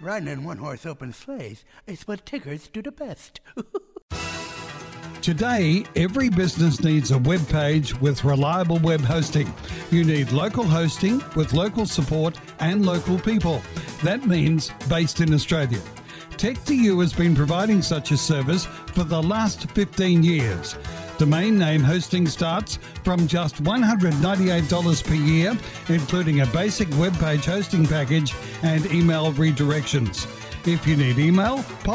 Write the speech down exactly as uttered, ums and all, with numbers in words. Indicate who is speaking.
Speaker 1: riding in one-horse open sleighs is what Tiggers do the best.
Speaker 2: Today, every business needs a web page with reliable web hosting. You need local hosting with local support and local people. That means based in Australia. Tech two U has been providing such a service for the last fifteen years. Domain name hosting starts from just one hundred ninety-eight dollars per year, including a basic web page hosting package and email redirections. If you need email,